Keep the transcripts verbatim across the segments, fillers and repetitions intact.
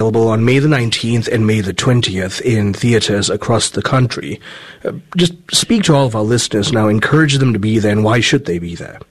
available on May the nineteenth and May the twentieth in theaters across the country. Uh, just speak to all of our listeners now, encourage them to be there, and why should they be there?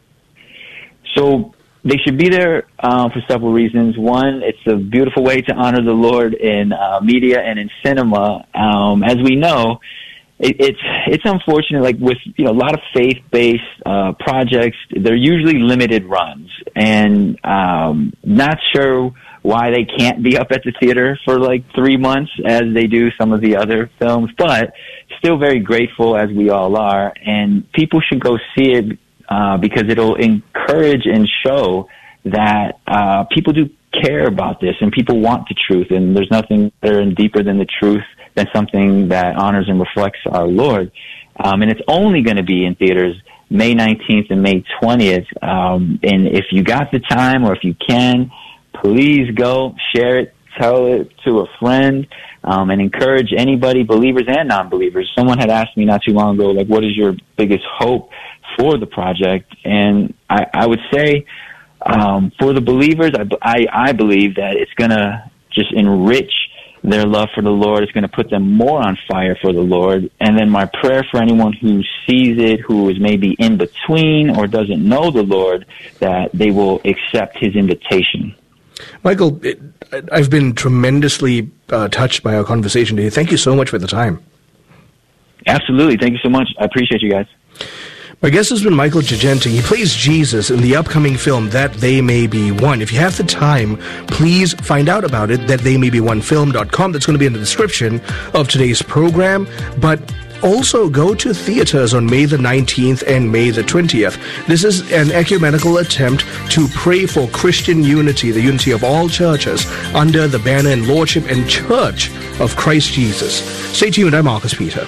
So they should be there uh, for several reasons. One, it's a beautiful way to honor the Lord in uh, media and in cinema. Um, as we know, it, it's it's unfortunate, like with you know a lot of faith-based uh, projects, they're usually limited runs, and um, not sure why they can't be up at the theater for like three months as they do some of the other films, but still very grateful as we all are, and people should go see it uh, because it'll encourage and show that uh, people do care about this and people want the truth, and there's nothing better and deeper than the truth than something that honors and reflects our Lord. Um, and it's only going to be in theaters May nineteenth and May twentieth. Um, and if you got the time or if you can, please go, share it, tell it to a friend, um, and encourage anybody, believers and non-believers. Someone had asked me not too long ago, like, what is your biggest hope for the project? And I, I would say um, for the believers, I, I, I believe that it's going to just enrich their love for the Lord. It's going to put them more on fire for the Lord. And then my prayer for anyone who sees it, who is maybe in between or doesn't know the Lord, that they will accept his invitation. Michael, it, I've been tremendously uh, touched by our conversation today. Thank you so much for the time. Absolutely. Thank you so much. I appreciate you guys. My guest has been Michael Girgenti. He plays Jesus in the upcoming film That They May Be One. If you have the time, please find out about it, that they may be one film dot com. That's going to be in the description of today's program. But also go to theaters on May the nineteenth and May the twentieth. This is an ecumenical attempt to pray for Christian unity, the unity of all churches, under the banner and lordship and church of Christ Jesus. Stay tuned. I'm Marcus Peter.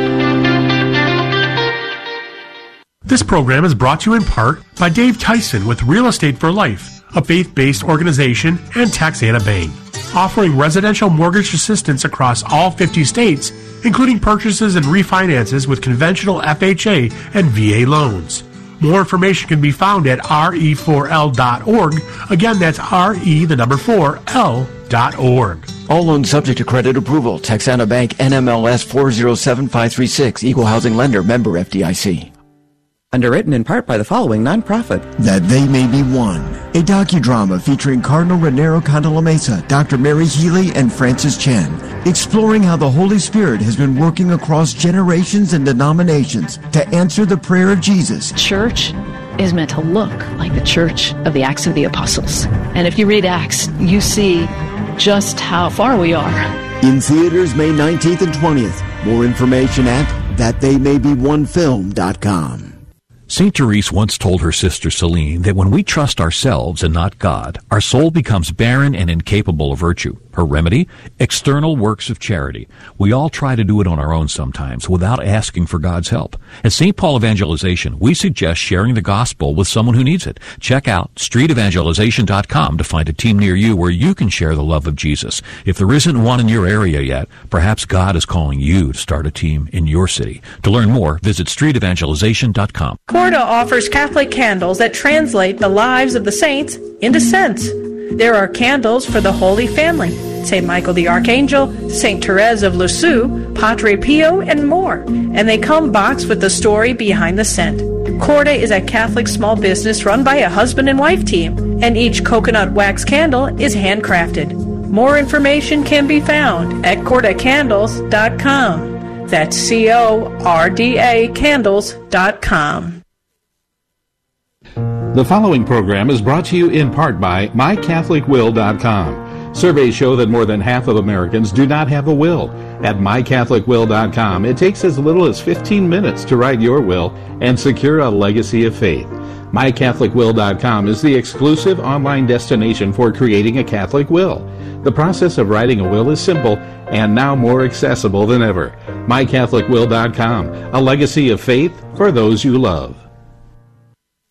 This program is brought to you in part by Dave Tyson with Real Estate for Life, a faith-based organization, and Taxana Bank, offering residential mortgage assistance across all fifty states, including purchases and refinances with conventional F H A and V A loans. More information can be found at R E four L dot org. Again, that's R E, the number four, L dot org. All loans subject to credit approval. Texana Bank, N M L S four zero seven five three six. Equal housing lender. Member F D I C. Underwritten in part by the following nonprofit. That They May Be One, a docudrama featuring Cardinal Raniero Cantalamessa, Doctor Mary Healy, and Francis Chen, exploring how the Holy Spirit has been working across generations and denominations to answer the prayer of Jesus. Church is meant to look like the church of the Acts of the Apostles. And if you read Acts, you see just how far we are. In theaters May nineteenth and twentieth. More information at that they may be one film dot com. Saint Therese once told her sister Celine that when we trust ourselves and not God, our soul becomes barren and incapable of virtue. Her remedy? External works of charity. We all try to do it on our own sometimes without asking for God's help. At Saint Paul Evangelization, we suggest sharing the gospel with someone who needs it. Check out street evangelization dot com to find a team near you where you can share the love of Jesus. If there isn't one in your area yet, perhaps God is calling you to start a team in your city. To learn more, visit street evangelization dot com. Corda offers Catholic candles that translate the lives of the saints into scents. There are candles for the Holy Family, Saint Michael the Archangel, Saint Therese of Lisieux, Padre Pio, and more. And they come boxed with the story behind the scent. Corda is a Catholic small business run by a husband and wife team, and each coconut wax candle is handcrafted. More information can be found at corda candles dot com. That's C O R D A candles dot com. The following program is brought to you in part by my catholic will dot com. Surveys show that more than half of Americans do not have a will. At my catholic will dot com, it takes as little as fifteen minutes to write your will and secure a legacy of faith. my catholic will dot com is the exclusive online destination for creating a Catholic will. The process of writing a will is simple and now more accessible than ever. my catholic will dot com, a legacy of faith for those you love.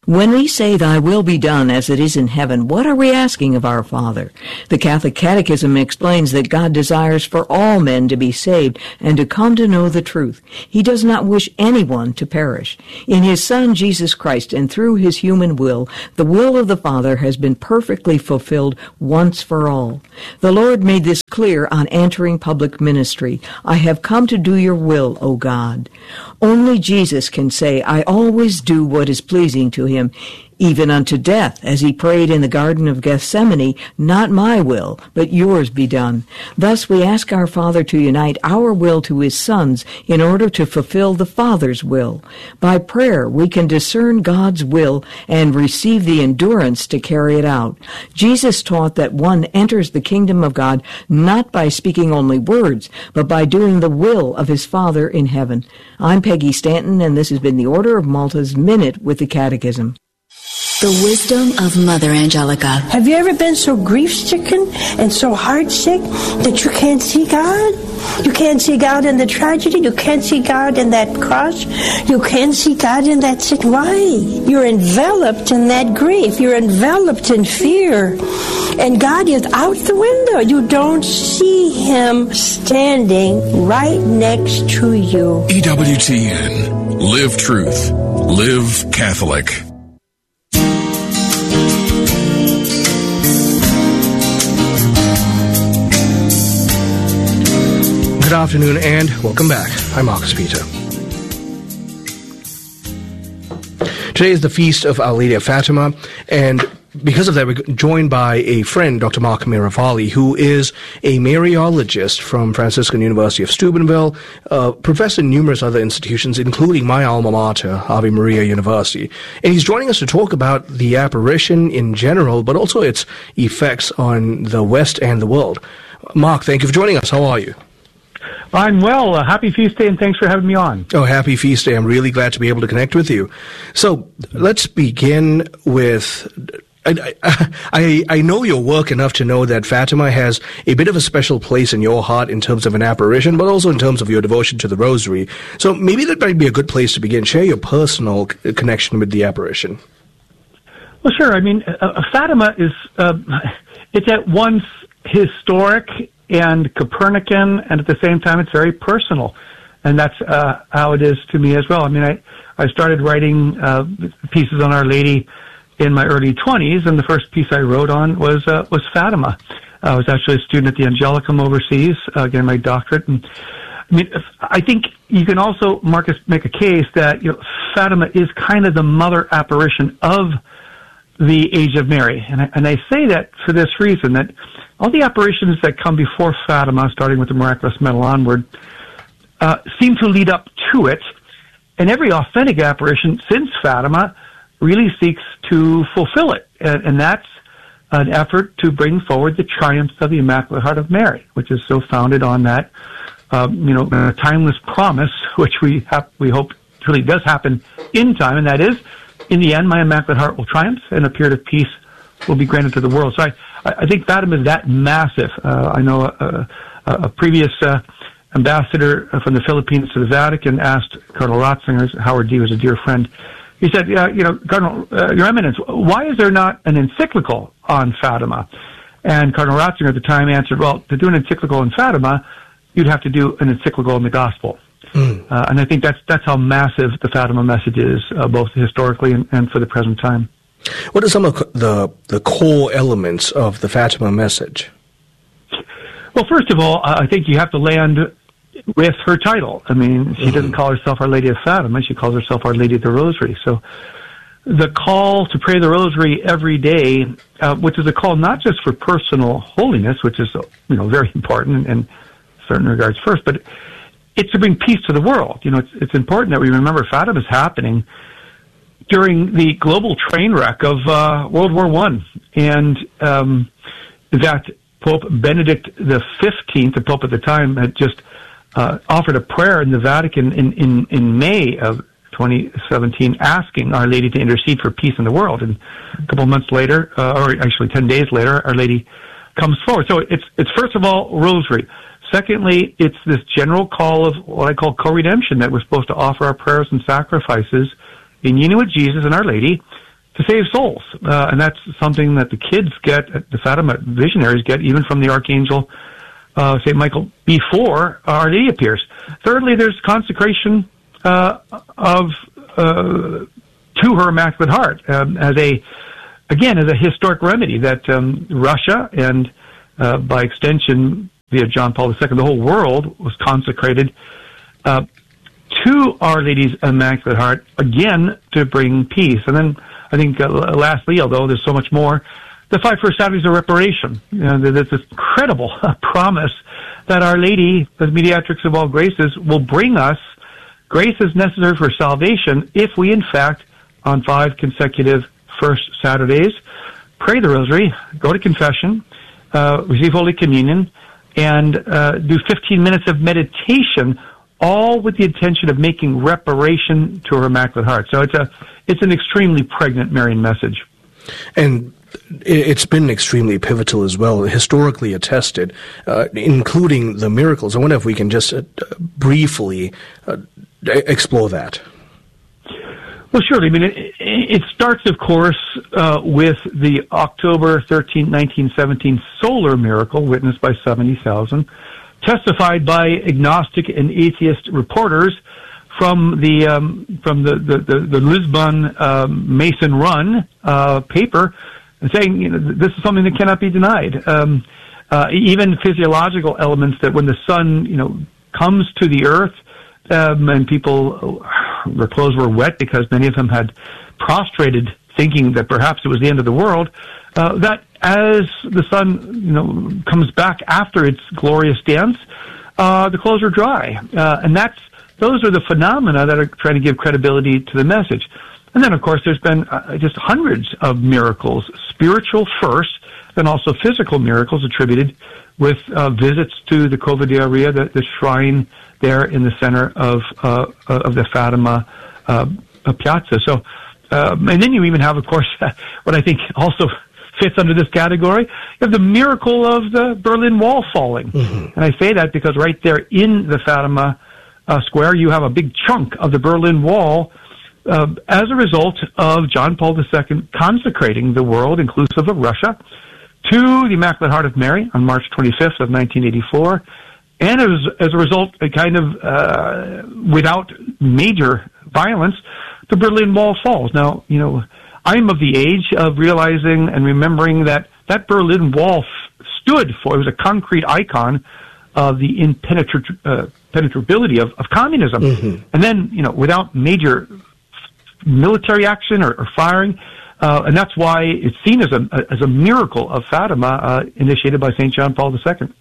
When we say, "Thy will be done as it is in heaven," what are we asking of our Father? The Catholic Catechism explains that God desires for all men to be saved and to come to know the truth. He does not wish anyone to perish. In his Son, Jesus Christ, and through his human will, the will of the Father has been perfectly fulfilled once for all. The Lord made this clear on entering public ministry. "I have come to do your will, O God." Only Jesus can say, "I always do what is pleasing to him, even unto death," as he prayed in the Garden of Gethsemane, "Not my will, but yours be done." Thus we ask our Father to unite our will to his Son's in order to fulfill the Father's will. By prayer, we can discern God's will and receive the endurance to carry it out. Jesus taught that one enters the kingdom of God not by speaking only words, but by doing the will of his Father in heaven. I'm Peggy Stanton, and this has been the Order of Malta's Minute with the Catechism. The wisdom of Mother Angelica. Have you ever been so grief-stricken and so heartsick that you can't see God? You can't see God in the tragedy. You can't see God in that cross. You can't see God in that sick. Why? You're enveloped in that grief. You're enveloped in fear. And God is out the window. You don't see him standing right next to you. E W T N. Live truth. Live Catholic. Good afternoon and welcome back. I'm Marcus Peter. Today is the feast of Our Lady of Fatima, and because of that, we're joined by a friend, Doctor Mark Miravalle, who is a Mariologist from Franciscan University of Steubenville, uh, professor in numerous other institutions, including my alma mater, Ave Maria University. And he's joining us to talk about the apparition in general, but also its effects on the West and the world. Mark, thank you for joining us. How are you? I'm well. Uh, happy feast day, and thanks for having me on. Oh, happy feast day. I'm really glad to be able to connect with you. So let's begin with... I, I, I know your work enough to know that Fatima has a bit of a special place in your heart in terms of an apparition, but also in terms of your devotion to the Rosary. So maybe that might be a good place to begin. Share your personal c- connection with the apparition. Well, sure. I mean, uh, Fatima is, uh, it's at once historic and Copernican, and at the same time, it's very personal. And that's uh, how it is to me as well. I mean, I, I started writing uh, pieces on Our Lady in my early twenties, and the first piece I wrote on was uh, was Fatima. I was actually a student at the Angelicum overseas, uh, getting my doctorate. And I mean, I think you can also, Marcus, make a case that, you know, Fatima is kind of the mother apparition of the Age of Mary. And I, and I say that for this reason, that all the apparitions that come before Fatima, starting with the Miraculous Medal onward, uh, seem to lead up to it. And every authentic apparition since Fatima really seeks to fulfill it. And, and that's an effort to bring forward the triumphs of the Immaculate Heart of Mary, which is so founded on that, um, you know, uh, timeless promise, which we have, we hope really does happen in time, and that is, in the end, my Immaculate Heart will triumph, and a period of peace will be granted to the world. So I, I think Fatima is that massive. Uh, I know a, a, a previous uh, ambassador from the Philippines to the Vatican asked Cardinal Ratzinger, Howard D. was a dear friend, he said, yeah, you know, Cardinal, uh, Your Eminence, why is there not an encyclical on Fatima? And Cardinal Ratzinger at the time answered, well, to do an encyclical on Fatima, you'd have to do an encyclical on the Gospel. Mm. Uh, and I think that's that's how massive the Fatima message is, uh, both historically and, and for the present time. What are some of the the core elements of the Fatima message? Well, first of all, I think you have to land with her title. I mean, she mm-hmm. doesn't call herself Our Lady of Fatima. She calls herself Our Lady of the Rosary. So the call to pray the Rosary every day, uh, which is a call not just for personal holiness, which is, you know, very important in certain regards first, but it's to bring peace to the world. You know, it's, it's important that we remember Fatima is happening during the global train wreck of uh, World War One, and um, that Pope Benedict the fifteenth, the Pope at the time, had just uh, offered a prayer in the Vatican in, in, in May of twenty seventeen, asking Our Lady to intercede for peace in the world. And a couple of months later, uh, or actually ten days later, Our Lady comes forward. So it's it's first of all Rosary. Secondly, it's this general call of what I call co-redemption, that we're supposed to offer our prayers and sacrifices in union with Jesus and Our Lady to save souls. Uh, and that's something that the kids get, the Fatima visionaries get, even from the Archangel uh, Saint Michael before Our Lady appears. Thirdly, there's consecration uh, of uh, to her Immaculate Heart um, as a, again, as a historic remedy that um, Russia and uh, by extension via John Paul the Second, the whole world was consecrated uh, to Our Lady's Immaculate Heart, again, to bring peace. And then I think uh, lastly, although there's so much more, the five first Saturdays of reparation. You know, there's this incredible promise that Our Lady, the mediatrix of all graces, will bring us graces necessary for salvation if we, in fact, on five consecutive first Saturdays, pray the Rosary, go to confession, uh, receive Holy Communion, and uh, do fifteen minutes of meditation, all with the intention of making reparation to her Immaculate Heart. So it's a it's an extremely pregnant Marian message. And it's been extremely pivotal as well, historically attested, uh, including the miracles. I wonder if we can just uh, briefly uh, explore that. Well, surely. I mean, it, it starts, of course, uh, with the October thirteenth, nineteen seventeen solar miracle witnessed by seventy thousand, testified by agnostic and atheist reporters from the um, from the the, the, the Lisbon um, Mason Run uh, paper, saying, you know, this is something that cannot be denied. Um, uh, even physiological elements that when the sun, you know, comes to the earth, um, and people, their clothes were wet because many of them had prostrated, thinking that perhaps it was the end of the world. Uh, that as the sun, you know, comes back after its glorious dance, uh, the clothes are dry, uh, and that's those are the phenomena that are trying to give credibility to the message. And then, of course, there's been uh, just hundreds of miracles, spiritual first, and also physical miracles attributed with uh, visits to the Cova de Iria, the, the shrine there in the center of uh, of the Fatima uh, Piazza. So, um, and then you even have, of course, what I think also fits under this category, you have the miracle of the Berlin Wall falling. Mm-hmm. And I say that because right there in the Fatima uh, Square, you have a big chunk of the Berlin Wall uh, as a result of John Paul the Second consecrating the world, inclusive of Russia, to the Immaculate Heart of Mary on March twenty-fifth of nineteen eighty-four. And as, as a result, a kind of, uh, without major violence, the Berlin Wall falls. Now, you know, I'm of the age of realizing and remembering that that Berlin Wall f- stood for, it was a concrete icon of the impenetrability uh, penetrability of, of communism. Mm-hmm. And then, you know, without major military action or, or firing, uh, and that's why it's seen as a, as a miracle of Fatima, uh, initiated by Saint John Paul the Second.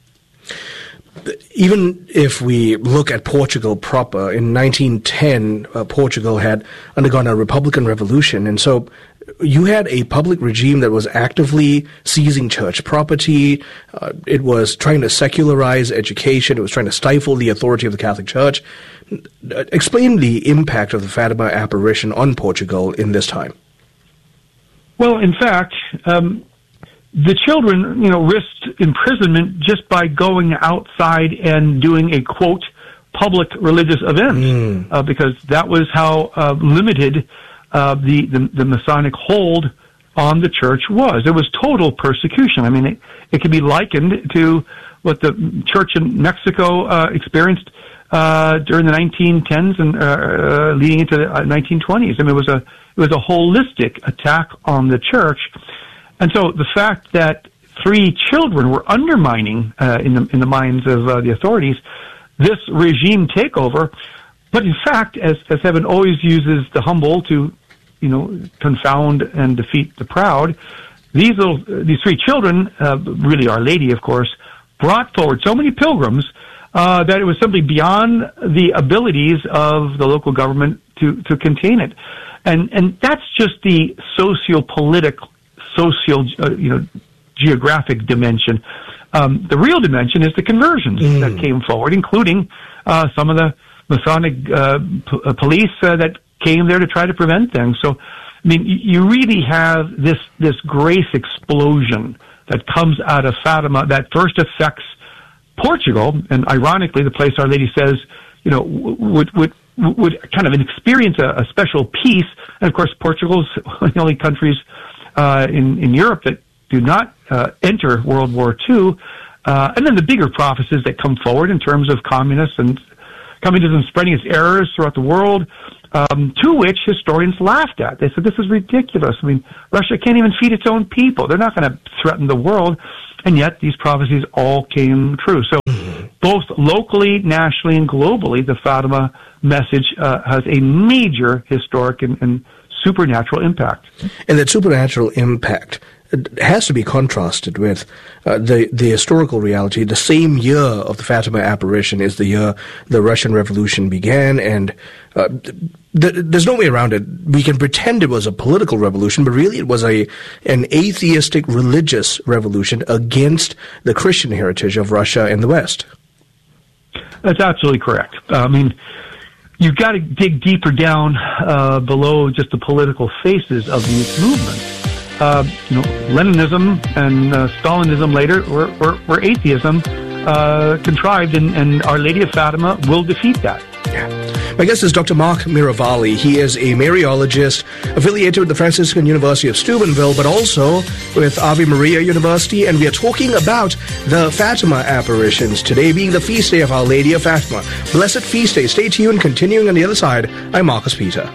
Even if we look at Portugal proper, in nineteen ten, uh, Portugal had undergone a Republican revolution, and so you had a public regime that was actively seizing church property. Uh, it was trying to secularize education. It was trying to stifle the authority of the Catholic Church. Uh, explain the impact of the Fatima apparition on Portugal in this time. Well, in fact, um, the children, you know, risked imprisonment just by going outside and doing a, quote, public religious event, mm. uh, because that was how uh, limited uh, the, the, the Masonic hold on the church was. It was total persecution. I mean, it, it can be likened to what the church in Mexico uh, experienced uh, during the nineteen tens and uh, uh, leading into the uh, nineteen twenties. I mean, it was a it was a holistic attack on the church. And so the fact that three children were undermining uh, in the in the minds of uh, the authorities this regime takeover, but in fact, as as heaven always uses the humble to, you know, confound and defeat the proud, these little these three children, uh, really Our Lady, of course, brought forward so many pilgrims uh, that it was simply beyond the abilities of the local government to to contain it, and and that's just the socio-political. Social, uh, you know, geographic dimension. Um, the real dimension is the conversions mm. that came forward, including uh, some of the Masonic uh, p- uh, police uh, that came there to try to prevent things. So, I mean, y- you really have this this grace explosion that comes out of Fatima that first affects Portugal, and ironically, the place Our Lady says, you know, would would would kind of experience a, a special peace. And of course, Portugal's one of the only countries uh, in, in Europe that do not uh, enter World War Two. Uh, and then the bigger prophecies that come forward in terms of communists and communism spreading its errors throughout the world, um, to which historians laughed at. They said, this is ridiculous. I mean, Russia can't even feed its own people. They're not going to threaten the world. And yet these prophecies all came true. So both locally, nationally, and globally, the Fatima message uh, has a major historic and, and supernatural impact. And that supernatural impact has to be contrasted with uh, the the historical reality. The same year of the Fatima apparition is the year the Russian Revolution began, and uh, th- th- there's no way around it. We can pretend it was a political revolution, but really it was a an atheistic religious revolution against the Christian heritage of Russia and the West. That's absolutely correct. Uh, I mean, you've got to dig deeper down uh, below just the political faces of these movements. Uh, you know, Leninism and uh, Stalinism later were, were, were atheism uh, contrived, and, and Our Lady of Fatima will defeat that. Yeah. My guest is Doctor Mark Miravalli. He is a Mariologist affiliated with the Franciscan University of Steubenville, but also with Ave Maria University, and we are talking about the Fatima apparitions, today being the feast day of Our Lady of Fatima. Blessed feast day. Stay tuned. Continuing on the other side, I'm Marcus Peter.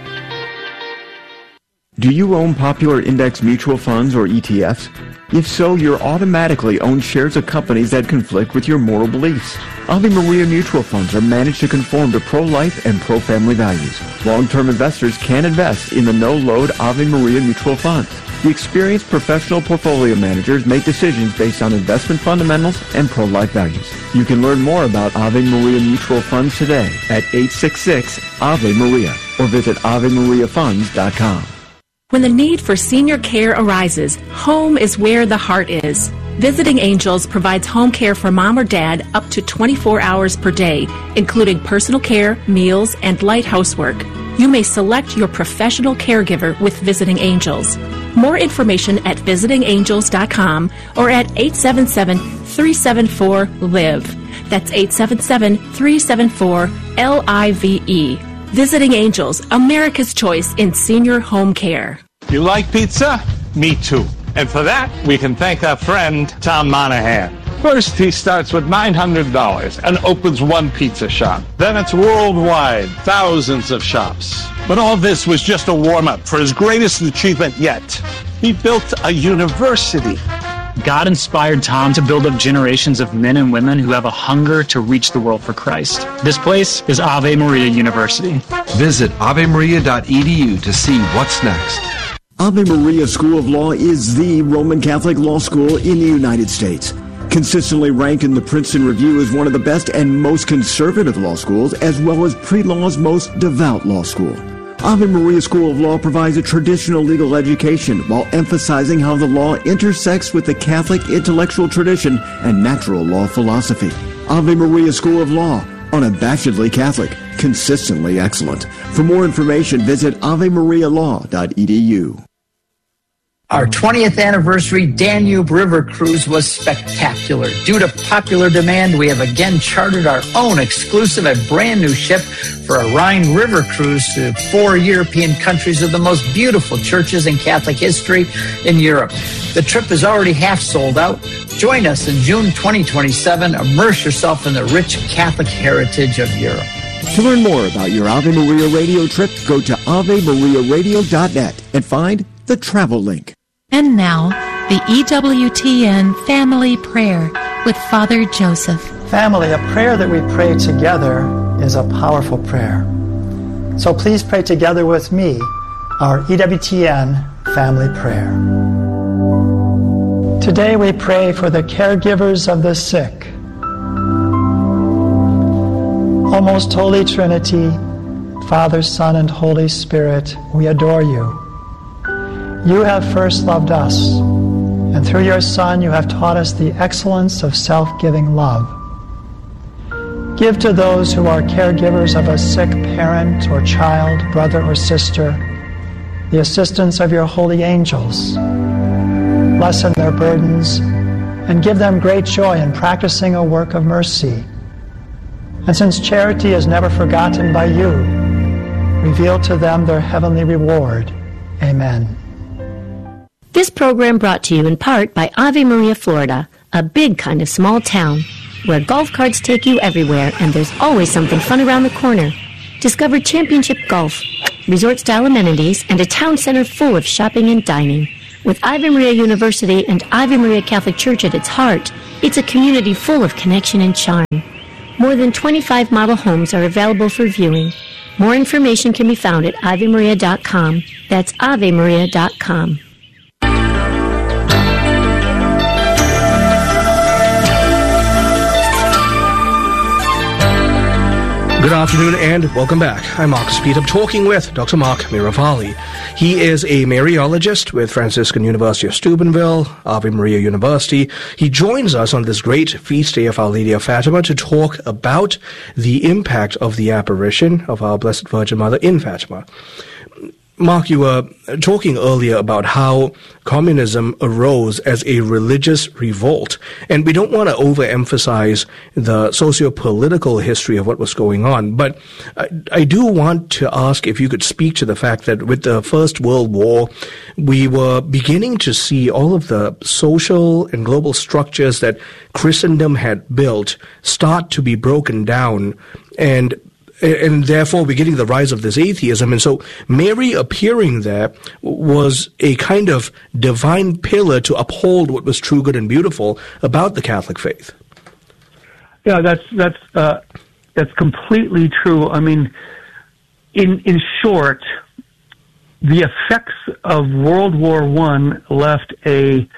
Do you own popular index mutual funds or E T Fs? If so, you're automatically own shares of companies that conflict with your moral beliefs. Ave Maria mutual funds are managed to conform to pro-life and pro-family values. Long-term investors can invest in the no-load Ave Maria mutual funds. The experienced professional portfolio managers make decisions based on investment fundamentals and pro-life values. You can learn more about Ave Maria mutual funds today at eight six six Ave Maria or visit ave maria funds dot com. When the need for senior care arises, home is where the heart is. Visiting Angels provides home care for mom or dad up to twenty-four hours per day, including personal care, meals, and light housework. You may select your professional caregiver with Visiting Angels. More information at visiting angels dot com or at eight seven seven, three seven four, L I V E. That's eight seven seven, three seven four, L I V E. Visiting Angels, America's choice in senior home care. You like pizza? Me too. And for that, we can thank our friend, Tom Monahan. First, he starts with nine hundred dollars and opens one pizza shop. Then it's worldwide, thousands of shops. But all this was just a warm-up for his greatest achievement yet. He built a university. God inspired Tom to build up generations of men and women who have a hunger to reach the world for Christ. This place is Ave Maria University. Visit ave maria dot e d u to see what's next. Ave Maria School of Law is the Roman Catholic law school in the United States. Consistently ranked in the Princeton Review as one of the best and most conservative law schools, as well as pre-law's most devout law school. Ave Maria School of Law provides a traditional legal education while emphasizing how the law intersects with the Catholic intellectual tradition and natural law philosophy. Ave Maria School of Law, unabashedly Catholic, consistently excellent. For more information, visit ave maria law dot e d u. Our twentieth anniversary Danube River Cruise was spectacular. Due to popular demand, we have again chartered our own exclusive and brand new ship for a Rhine River Cruise to four European countries with the most beautiful churches and Catholic history in Europe. The trip is already half sold out. Join us in June twenty twenty-seven. Immerse yourself in the rich Catholic heritage of Europe. To learn more about your Ave Maria radio trip, go to ave maria radio dot net and find the travel link. And now, the E W T N Family Prayer with Father Joseph. Family, a prayer that we pray together is a powerful prayer. So please pray together with me our E W T N Family Prayer. Today we pray for the caregivers of the sick. O most Holy Trinity, Father, Son, and Holy Spirit, we adore you. You have first loved us, and through your Son you have taught us the excellence of self-giving love. Give to those who are caregivers of a sick parent or child, brother or sister, the assistance of your holy angels. Lessen their burdens and give them great joy in practicing a work of mercy. And since charity is never forgotten by you, Reveal to them their heavenly reward. Amen. This program brought to you in part by Ave Maria, Florida, a big kind of small town where golf carts take you everywhere and there's always something fun around the corner. Discover championship golf, resort-style amenities, and a town center full of shopping and dining. With Ave Maria University and Ave Maria Catholic Church at its heart, it's a community full of connection and charm. More than twenty-five model homes are available for viewing. More information can be found at ave maria dot com. That's ave maria dot com. Good afternoon and welcome back. I'm Marcus Pete. I'm talking with Doctor Mark Miravalle. He is a Mariologist with Franciscan University of Steubenville, Ave Maria University. He joins us on this great feast day of Our Lady of Fatima to talk about the impact of the apparition of our Blessed Virgin Mother in Fatima. Mark, you were talking earlier about how communism arose as a religious revolt, and we don't want to overemphasize the socio-political history of what was going on, but I, I do want to ask if you could speak to the fact that with the First World War, we were beginning to see all of the social and global structures that Christendom had built start to be broken down, and And therefore, we're getting the rise of this atheism. And so Mary appearing there was a kind of divine pillar to uphold what was true, good, and beautiful about the Catholic faith. Yeah, that's that's uh, that's completely true. I mean, in in short, the effects of World War One left a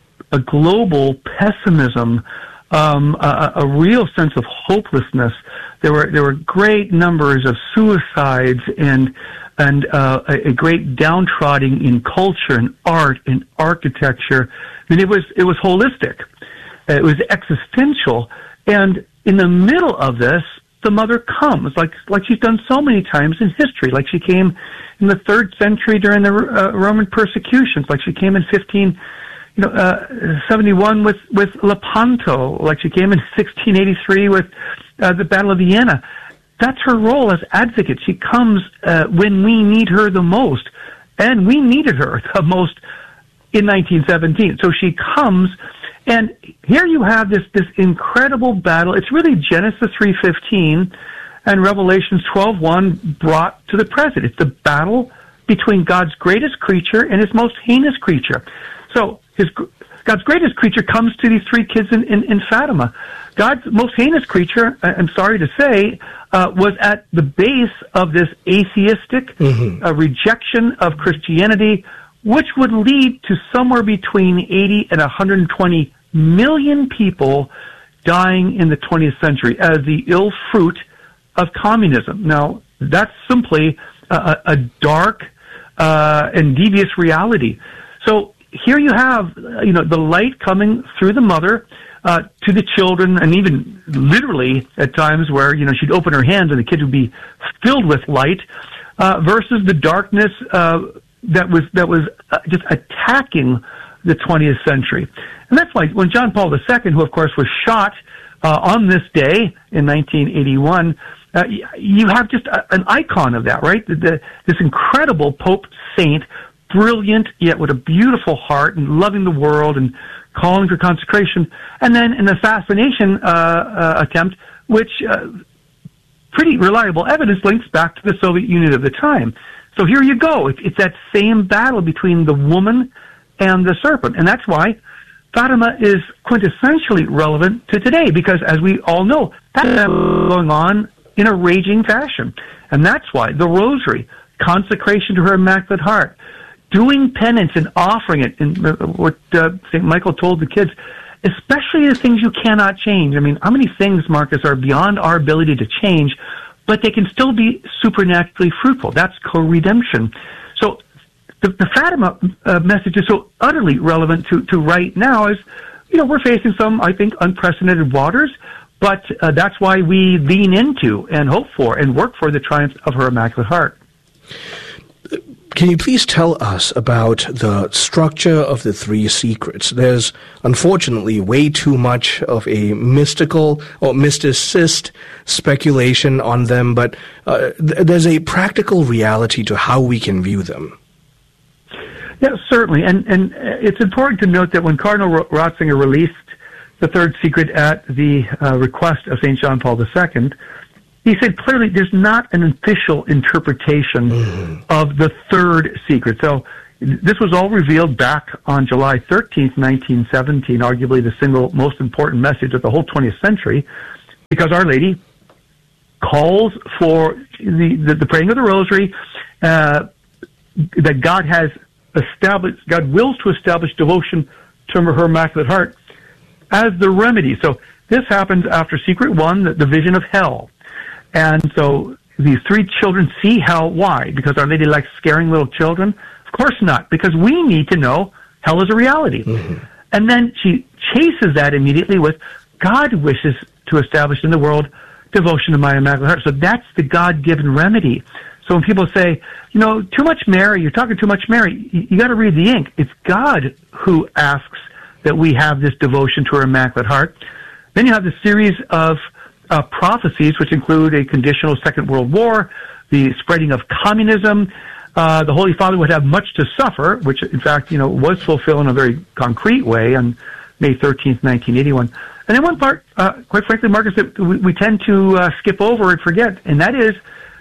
a global pessimism, um, a, a real sense of hopelessness. There were there were great numbers of suicides and and uh, a, a great downtrodden in culture and art and architecture. I mean, it was it was holistic, it was existential, and in the middle of this, the Mother comes like like she's done so many times in history. Like she came in the third century during the uh, Roman persecutions. Like she came in fifteen. You know, uh, seventy-one with, with Lepanto, like she came in sixteen eighty-three with uh, the Battle of Vienna. That's her role as advocate. She comes uh, when we need her the most, and we needed her the most in nineteen seventeen. So she comes, and here you have this this incredible battle. It's really Genesis three fifteen and Revelations twelve one brought to the present. It's the battle between God's greatest creature and his most heinous creature. So his, God's greatest creature comes to these three kids in, in, in Fatima. God's most heinous creature, I'm sorry to say, uh, was at the base of this atheistic mm-hmm. uh, rejection of Christianity, which would lead to somewhere between eighty and one hundred twenty million people dying in the twentieth century as the ill fruit of communism. Now, that's simply a, a dark uh, and devious reality. So here you have, you know, the light coming through the Mother uh, to the children, and even literally at times where, you know, she'd open her hands and the kids would be filled with light, uh, versus the darkness uh, that was that was uh, just attacking the twentieth century. And that's why when John Paul the Second, who of course was shot uh, on this day in nineteen eighty-one, uh, you have just a, an icon of that, right? The, the, this incredible Pope Saint, brilliant, yet with a beautiful heart and loving the world and calling for consecration. And then an assassination uh, uh, attempt, which uh, pretty reliable evidence links back to the Soviet Union of the time. So here you go. It's, it's that same battle between the woman and the serpent. And that's why Fatima is quintessentially relevant to today, because as we all know, that's going on in a raging fashion. And that's why the Rosary, consecration to her Immaculate Heart, doing penance and offering it, and what uh, Saint Michael told the kids, especially the things you cannot change. I mean, how many things, Marcus, are beyond our ability to change, but they can still be supernaturally fruitful? That's co-redemption. So the, the Fatima uh, message is so utterly relevant to, to right now as, you know, we're facing some, I think, unprecedented waters, but uh, that's why we lean into and hope for and work for the triumph of her Immaculate Heart. can you please tell us about the structure of the three secrets? There's unfortunately way too much of a mystical or mysticist speculation on them, but uh, th- there's a practical reality to how we can view them. Yeah, certainly. And, and it's important to note that when Cardinal Ratzinger released the third secret at the uh, request of Saint John Paul the Second, he said clearly there's not an official interpretation mm. of the third secret. So this was all revealed back on July thirteenth, nineteen seventeen, arguably the single most important message of the whole twentieth century, because Our Lady calls for the, the, the praying of the Rosary, uh, that God has established, God wills to establish devotion to her Immaculate Heart as the remedy. So this happens after secret one, the, the vision of hell. And so these three children see hell. Why? Because Our Lady likes scaring little children? Of course not, because we need to know hell is a reality. Mm-hmm. And then she chases that immediately with, God wishes to establish in the world devotion to my Immaculate Heart. So that's the God-given remedy. So when people say, you know, too much Mary, you're talking too much Mary, you, you got to read the ink. It's God who asks that we have this devotion to her Immaculate Heart. Then you have the series of uh, prophecies, which include a conditional Second World War, the spreading of communism. Uh, the Holy Father would have much to suffer, which, in fact, you know, was fulfilled in a very concrete way on May thirteenth, nineteen eighty-one. And then one part, uh, quite frankly, Marcus, that we, we tend to uh, skip over and forget, and that is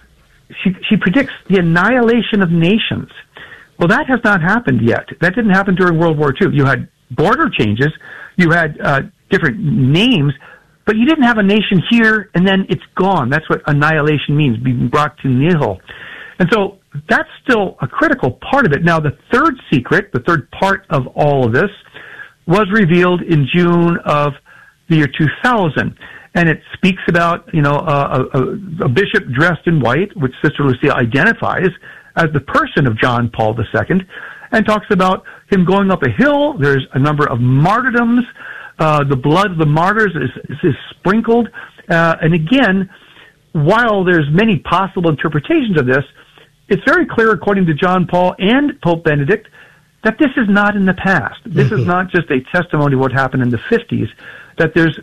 She, she predicts the annihilation of nations. Well, that has not happened yet. That didn't happen during World War Two. You had border changes, you had uh, different names, but you didn't have a nation here and then it's gone. That's what annihilation means, being brought to nihil. And so that's still a critical part of it. Now, the third secret, the third part of all of this, was revealed in June of the year two thousand. And it speaks about, you know, a, a, a bishop dressed in white, which Sister Lucia identifies as the person of John Paul the Second, and talks about him going up a hill. There's a number of martyrdoms. Uh, the blood of the martyrs is, is, is sprinkled. Uh, and again, while there's many possible interpretations of this, it's very clear, according to John Paul and Pope Benedict, that this is not in the past. This mm-hmm. is not just a testimony of what happened in the fifties, that there's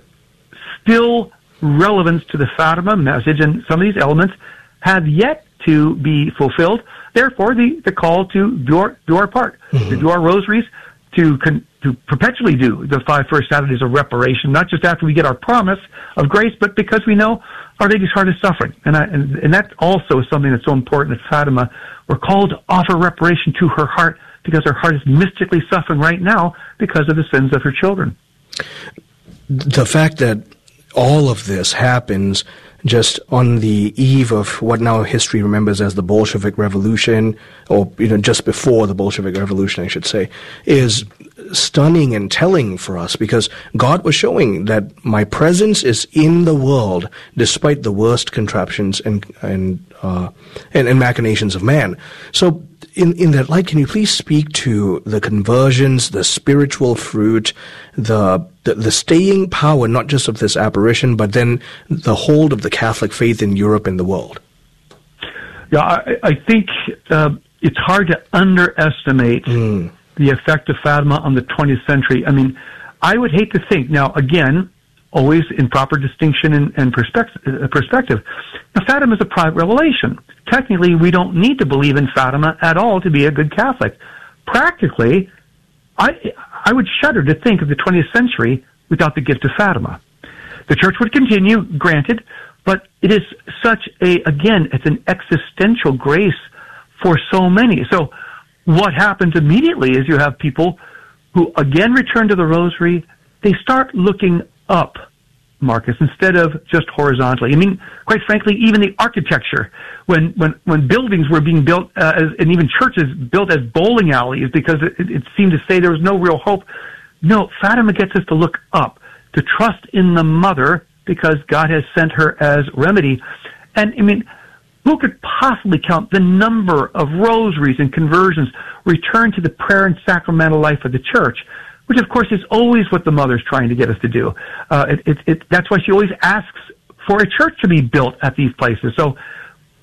still relevance to the Fatima message, and some of these elements have yet to be fulfilled. Therefore, the, the call to do our, do our part, mm-hmm. to do our rosaries, to con, to perpetually do the five first Saturdays of reparation, not just after we get our promise of grace, but because we know Our Lady's heart is suffering. And, I, and, and that also is something that's so important at Fatima. We're called to offer reparation to her heart because her heart is mystically suffering right now because of the sins of her children. The fact that all of this happens just on the eve of what now history remembers as the Bolshevik Revolution, or you know, just before the Bolshevik Revolution, I should say, is stunning and telling for us, because God was showing that my presence is in the world despite the worst contraptions and and uh, and, and machinations of man. So in in that light, can you please speak to the conversions, the spiritual fruit, the the, the staying power, not just of this apparition, but then the hold of the Catholic faith in Europe and the world? Yeah, I, I think uh, it's hard to underestimate mm. the effect of Fatima on the twentieth century. I mean, I would hate to think, now again, always in proper distinction and, and perspective, uh, perspective. Now, Fatima is a private revelation. Technically, we don't need to believe in Fatima at all to be a good Catholic. Practically, I I would shudder to think of the twentieth century without the gift of Fatima. The Church would continue, granted, but it is such a, again, it's an existential grace for so many. So what happens immediately is you have people who, again, return to the Rosary. They start looking up, Marcus, instead of just horizontally. I mean, quite frankly, even the architecture, when when, when buildings were being built, uh, as, and even churches built as bowling alleys because it, it seemed to say there was no real hope. No, Fatima gets us to look up, to trust in the Mother because God has sent her as remedy. And, I mean, who could possibly count the number of rosaries and conversions returned to the prayer and sacramental life of the Church, which, of course, is always what the Mother's trying to get us to do. Uh, it, it, it, that's why she always asks for a church to be built at these places. So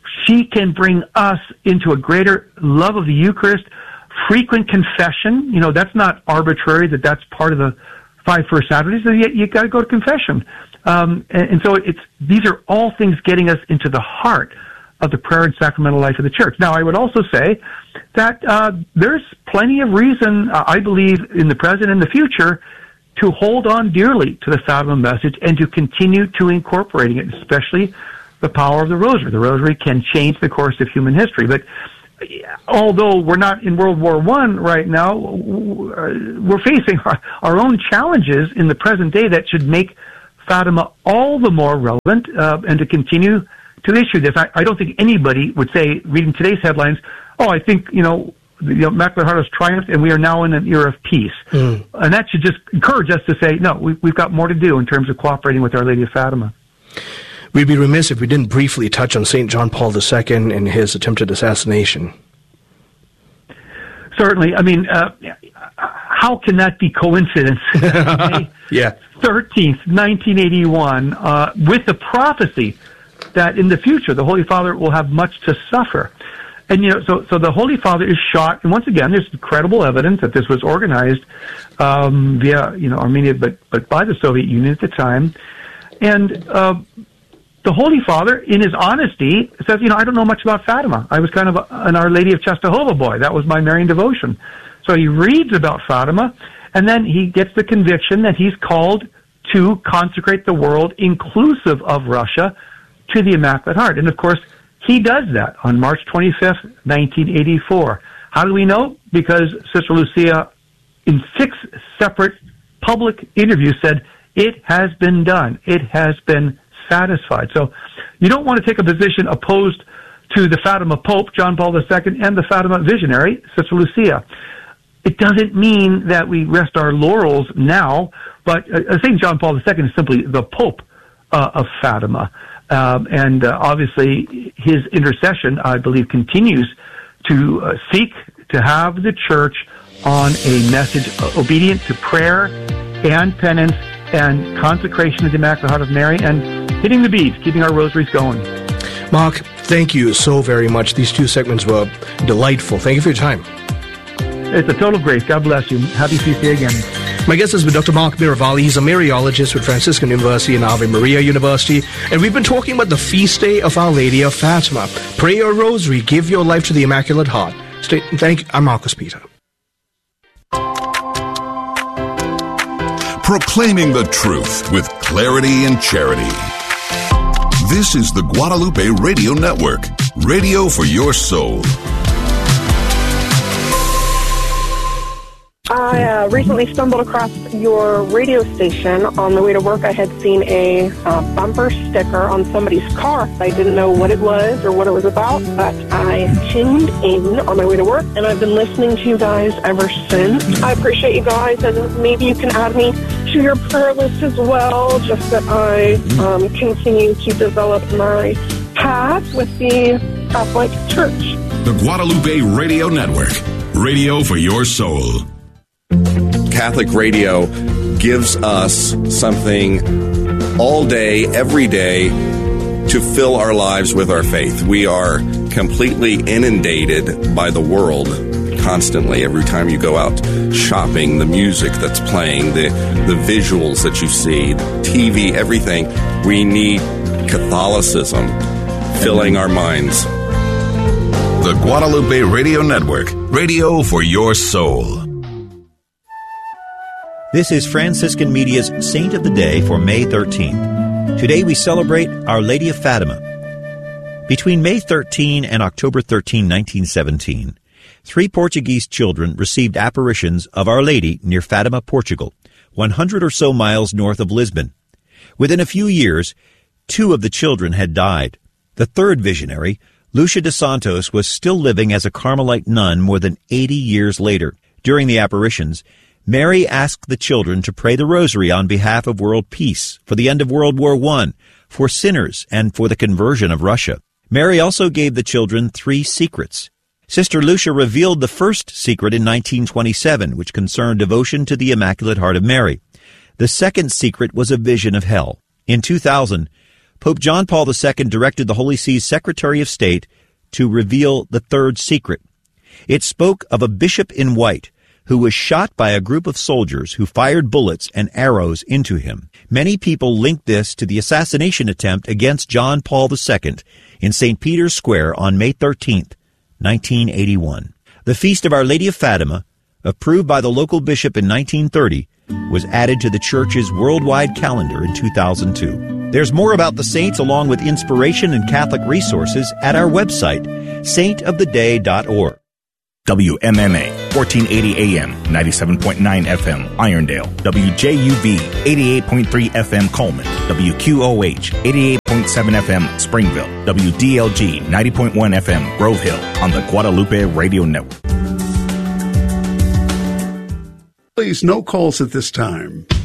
she can bring us into a greater love of the Eucharist, frequent confession. You know, that's not arbitrary, that that's part of the five first Saturdays. So you, you got to go to confession. Um, and, and so it's, these are all things getting us into the heart of the prayer and sacramental life of the church. Now, I would also say that uh, there's plenty of reason, uh, I believe, in the present and the future, to hold on dearly to the Fatima message and to continue to incorporating it, especially the power of the Rosary. The Rosary can change the course of human history. But although we're not in World War One right now, we're facing our, our own challenges in the present day that should make Fatima all the more relevant, uh, and to continue to issue this. I, I don't think anybody would say, reading today's headlines, oh, I think, you know, the Immaculate Heart has triumphed and we are now in an era of peace. Mm. And that should just encourage us to say, no, we, we've got more to do in terms of cooperating with Our Lady of Fatima. We'd be remiss if we didn't briefly touch on Saint John Paul the Second and his attempted assassination. Certainly. I mean, uh, how can that be coincidence? Yeah. thirteenth, nineteen eighty-one, uh, with the prophecy that in the future the Holy Father will have much to suffer. And, you know, so, so the Holy Father is shot, and once again, there's incredible evidence that this was organized, um, via, you know, Armenia, but, but by the Soviet Union at the time. And, uh, the Holy Father, in his honesty, says, you know, I don't know much about Fatima. I was kind of an Our Lady of Czestochowa boy. That was my Marian devotion. So he reads about Fatima, and then he gets the conviction that he's called to consecrate the world, inclusive of Russia, to the Immaculate Heart. And, of course, he does that on March twenty-fifth, nineteen eighty-four. How do we know? Because Sister Lucia, in six separate public interviews, said, it has been done. It has been satisfied. So you don't want to take a position opposed to the Fatima Pope, John Paul the Second, and the Fatima visionary, Sister Lucia. It doesn't mean that we rest our laurels now, but uh, Saint John Paul the Second is simply the Pope uh, of Fatima. Um, and uh, obviously his intercession, I believe, continues to uh, seek to have the Church on a message uh, obedient to prayer and penance and consecration of the Immaculate Heart of Mary and hitting the beads, keeping our rosaries going. Mark, thank you so very much. These two segments were delightful. Thank you for your time. It's a total grace. God bless you. Happy feast day again. My guest has been Doctor Mark Miravalli. He's a Mariologist with Franciscan University and Ave Maria University. And we've been talking about the feast day of Our Lady of Fatima. Pray your rosary. Give your life to the Immaculate Heart. Stay, thank you. I'm Marcus Peter. Proclaiming the truth with clarity and charity. This is the Guadalupe Radio Network. Radio for your soul. I uh, recently stumbled across your radio station. On the way to work, I had seen a uh, bumper sticker on somebody's car. I didn't know what it was or what it was about, but I tuned in on my way to work, and I've been listening to you guys ever since. I appreciate you guys, and maybe you can add me to your prayer list as well, just that I um, continue to develop my path with the Catholic Church. The Guadalupe Radio Network. Radio for your soul. Catholic radio gives us something all day, every day, to fill our lives with our faith. We are completely inundated by the world constantly. Every time you go out shopping, the music that's playing, the, the visuals that you see, T V, everything. We need Catholicism filling our minds. The Guadalupe Radio Network. Radio for your soul. This is Franciscan Media's Saint of the Day for May thirteenth. Today we celebrate Our Lady of Fatima. Between May thirteenth and October thirteenth, nineteen seventeen, three Portuguese children received apparitions of Our Lady near Fatima, Portugal, one hundred or so miles north of Lisbon. Within a few years, two of the children had died. The third visionary, Lucia de Santos, was still living as a Carmelite nun more than eighty years later. During the apparitions, Mary asked the children to pray the rosary on behalf of world peace, for the end of World War One, for sinners, and for the conversion of Russia. Mary also gave the children three secrets. Sister Lucia revealed the first secret in nineteen twenty-seven, which concerned devotion to the Immaculate Heart of Mary. The second secret was a vision of hell. In two thousand, Pope John Paul the Second directed the Holy See's Secretary of State to reveal the third secret. It spoke of a bishop in white who was shot by a group of soldiers who fired bullets and arrows into him. Many people linked this to the assassination attempt against John Paul the Second in Saint Peter's Square on May thirteenth, nineteen eighty-one. The Feast of Our Lady of Fatima, approved by the local bishop in nineteen thirty, was added to the church's worldwide calendar in two thousand two. There's more about the saints along with inspiration and Catholic resources at our website, saint of the day dot org. W M M A, fourteen eighty A M, ninety-seven point nine F M, Irondale. W J U V, eighty-eight point three F M, Coleman. W Q O H, eighty-eight point seven F M, Springville. W D L G, ninety point one F M, Grove Hill, on the Guadalupe Radio Network. Please, no calls at this time.